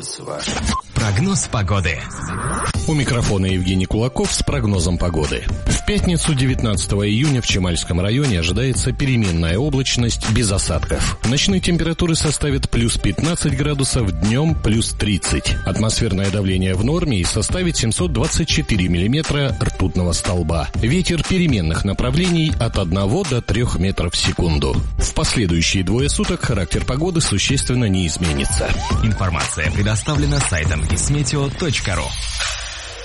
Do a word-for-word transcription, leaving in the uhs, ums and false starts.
Финансово. Прогноз погоды. У микрофона Евгений Кулаков с прогнозом погоды. В пятницу девятнадцатого июня в Чемальском районе ожидается переменная облачность без осадков. Ночные температуры составят плюс пятнадцать градусов, днем плюс тридцать. Атмосферное давление в норме и составит семьсот двадцать четыре миллиметра ртутного столба. Ветер переменных направлений от одного до трёх метров в секунду. В последующие двое суток характер погоды существенно не изменится. Информация предоставлена сайтом гисметео точка ру.